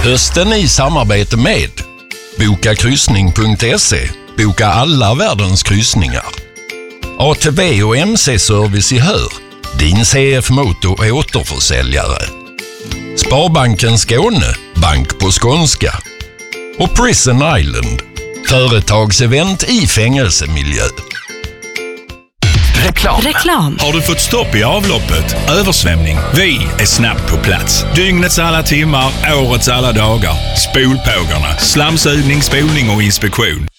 Hösten i samarbete med bokakryssning.se. Boka alla världens kryssningar. ATV och MC-service i Hör. Din CF-motor återförsäljare. Sparbanken Skåne. Bank på skånska. Och Prison Island. Företagsevent i fängelsemiljö. Reklam. Har du fått stopp i avloppet? Översvämning? Vi är snabbt på plats. Dygnets alla timmar, årets alla dagar. Spolpågarna. Slamsugning, spolning och inspektion.